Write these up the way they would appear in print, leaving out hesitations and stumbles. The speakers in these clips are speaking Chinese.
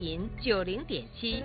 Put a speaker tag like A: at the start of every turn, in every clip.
A: 90.7。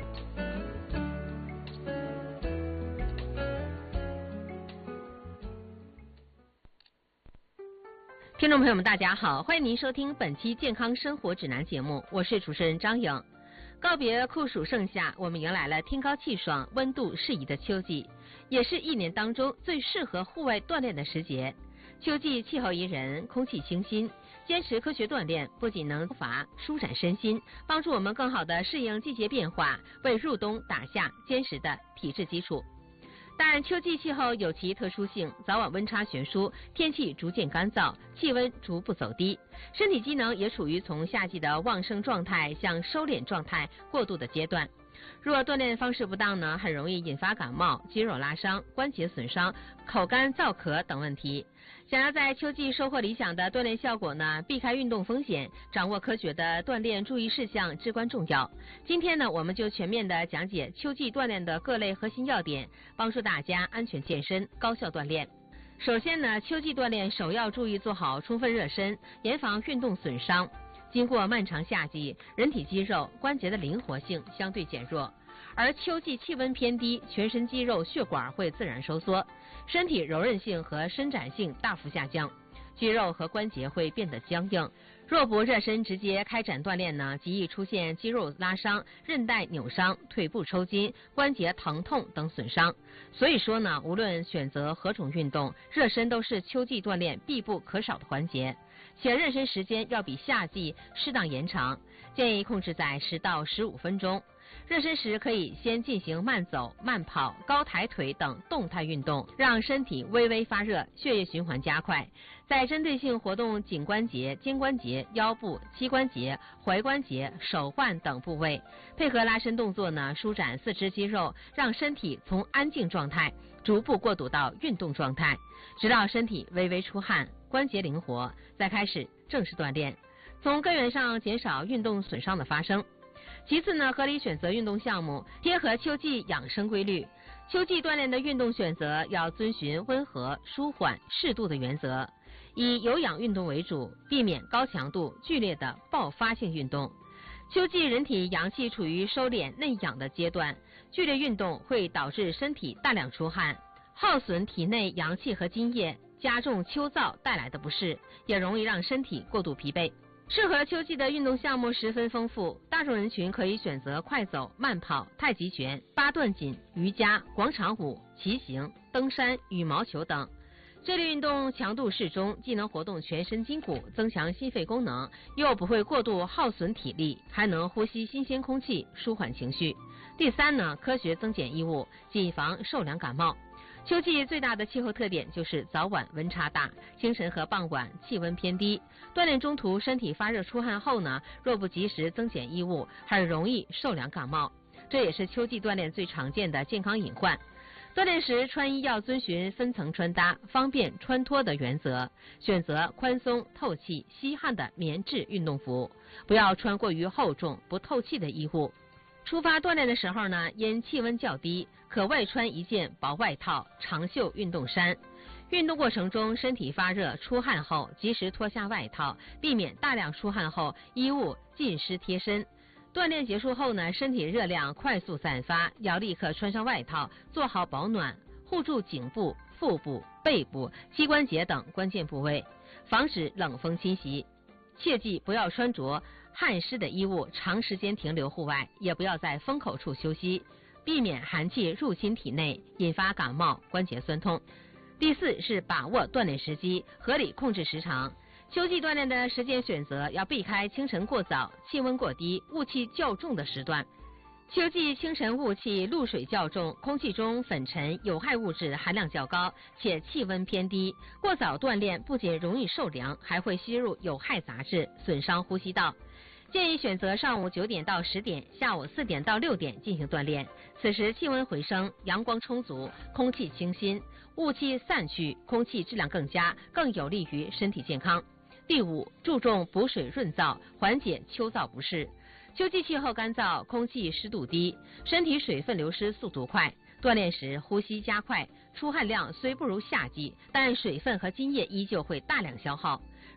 A: 听众朋友们，大家好，欢迎您收听本期健康生活指南节目，我是主持人张颖。告别酷暑盛夏，我们迎来了天高气爽、温度适宜的秋季，也是一年当中最适合户外锻炼的时节。秋季气候宜人，空气清新，坚持科学锻炼不仅能舒展身心，帮助我们更好地适应季节变化，为入冬打下坚实的体质基础。但秋季气候有其特殊性，早晚温差悬殊，天气逐渐干燥，气温逐步走低，身体机能也处于从夏季的旺盛状态向收敛状态过渡的阶段。若锻炼方式不当呢，很容易引发感冒、肌肉拉伤、关节损伤、口干燥咳等问题。想要在秋季收获理想的锻炼效果呢，避开运动风险，掌握科学的锻炼注意事项至关重要。今天呢，我们就全面的讲解秋季锻炼的各类核心要点，帮助大家安全健身、高效锻炼。首先呢，秋季锻炼首要注意做好充分热身，严防运动损伤。经过漫长夏季，人体肌肉、关节的灵活性相对减弱，而秋季气温偏低，全身肌肉、血管会自然收缩，身体柔韧性和伸展性大幅下降，肌肉和关节会变得僵硬。若不热身直接开展锻炼呢，极易出现肌肉拉伤、韧带扭伤、腿部抽筋、关节疼痛等损伤。所以说呢，无论选择何种运动，热身都是秋季锻炼必不可少的环节。且热身时间要比夏季适当延长，建议控制在10到15分钟。热身时可以先进行慢走、慢跑、高抬腿等动态运动，让身体微微发热，血液循环加快。再针对性活动颈关节、肩关节、腰部、膝关节、踝关节、手腕等部位，配合拉伸动作呢，舒展四肢肌肉，让身体从安静状态逐步过渡到运动状态，直到身体微微出汗，关节灵活，再开始正式锻炼，从根源上减少运动损伤的发生。其次呢，合理选择运动项目，贴合秋季养生规律。秋季锻炼的运动选择要遵循温和、舒缓、适度的原则，以有氧运动为主，避免高强度、剧烈的爆发性运动。秋季人体阳气处于收敛内养的阶段，剧烈运动会导致身体大量出汗，耗损体内阳气和津液，加重秋燥带来的不适，也容易让身体过度疲惫。适合秋季的运动项目十分丰富，大众人群可以选择快走、慢跑、太极拳、八段锦、瑜伽、广场舞、骑行、登山、羽毛球等。这类运动强度适中，既能活动全身筋骨，增强心肺功能，又不会过度耗损体力，还能呼吸新鲜空气，舒缓情绪。第三呢，科学增减衣物，谨防受凉感冒。秋季最大的气候特点就是早晚温差大，清晨和傍晚气温偏低。锻炼中途身体发热出汗后呢，若不及时增减衣物，很容易受凉感冒。这也是秋季锻炼最常见的健康隐患。锻炼时穿衣要遵循分层穿搭，方便穿脱的原则，选择宽松、透气、吸汗的棉质运动服，不要穿过于厚重、不透气的衣物。出发锻炼的时候呢，因气温较低，可外穿一件薄外套、长袖运动衫。运动过程中身体发热出汗后，及时脱下外套，避免大量出汗后衣物浸湿贴身。锻炼结束后呢，身体热量快速散发，要立刻穿上外套，做好保暖，护住颈部、腹部、背部、膝关节等关键部位，防止冷风侵袭。切记不要穿着汗湿的衣物长时间停留户外，也不要在风口处休息，避免寒气入侵体内，引发感冒、关节酸痛。第四是把握锻炼时机，合理控制时长。秋季锻炼的时间选择要避开清晨过早、气温过低、雾气较重的时段。秋季清晨雾气、露水较重，空气中粉尘、有害物质含量较高，且气温偏低。过早锻炼不仅容易受凉，还会吸入有害杂质，损伤呼吸道。建议选择上午9点到10点，下午4点到6点进行锻炼。此时气温回升，阳光充足，空气清新，雾气散去，空气质量更佳，更有利于身体健康。第五，注重补水润燥，缓解秋燥不适。秋季气候干燥，空气湿度低，身体水分流失速度快，锻炼时呼吸加快，出汗量虽不如夏季，但水分和津液依旧会大量消耗。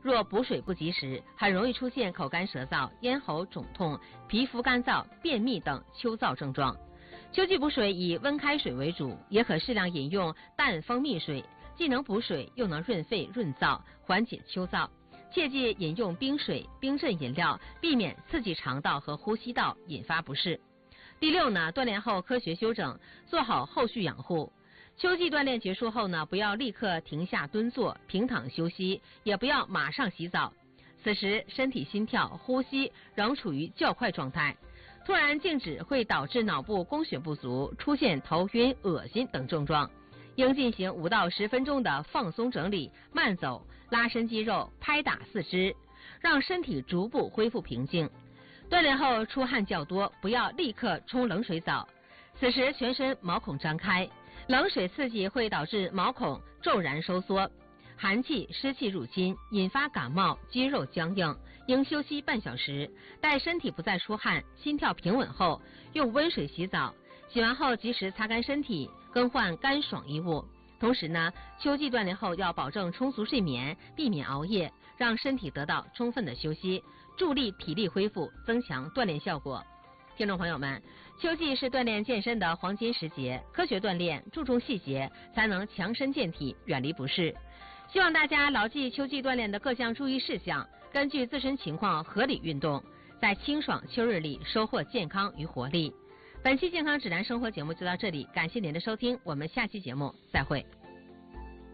A: 若补水不及时，很容易出现口干舌燥、咽喉肿痛、皮肤干燥、便秘等秋燥症状。秋季补水以温开水为主，也可适量饮用淡蜂蜜水，既能补水，又能润肺润燥，缓解秋燥。切忌饮用冰水、冰镇饮料，避免刺激肠道和呼吸道，引发不适。第六呢，锻炼后科学休整，做好后续养护。秋季锻炼结束后呢，不要立刻停下蹲坐、平躺休息，也不要马上洗澡。此时身体心跳、呼吸仍处于较快状态，突然静止会导致脑部供血不足，出现头晕、恶心等症状。应进行5到10分钟的放松整理、慢走、拉伸肌肉、拍打四肢，让身体逐步恢复平静。锻炼后出汗较多，不要立刻冲冷水澡，此时全身毛孔张开，冷水刺激会导致毛孔骤然收缩，寒气、湿气入侵，引发感冒、肌肉僵硬，应休息半小时。待身体不再出汗、心跳平稳后，用温水洗澡，洗完后及时擦干身体，更换干爽衣物。同时呢，秋季锻炼后要保证充足睡眠，避免熬夜，让身体得到充分的休息，助力体力恢复，增强锻炼效果。听众朋友们，秋季是锻炼健身的黄金时节，科学锻炼，注重细节，才能强身健体，远离不适。希望大家牢记秋季锻炼的各项注意事项，根据自身情况合理运动，在清爽秋日里收获健康与活力。本期健康指南生活节目就到这里，感谢您的收听，我们下期节目再会。